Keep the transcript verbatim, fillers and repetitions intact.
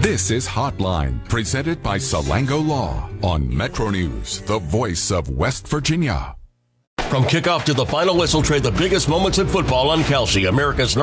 This is Hotline, presented by Salango Law on Metro News, the voice of West Virginia. From kickoff to the final whistle, trade the biggest moments in football on Kelsey, America's